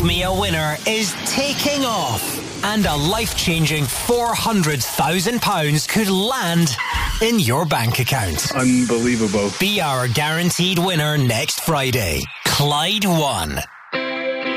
Me a Winner is taking off, and a life-changing £400,000 could land in your bank account. Unbelievable. Be our guaranteed winner next Friday. Clyde won.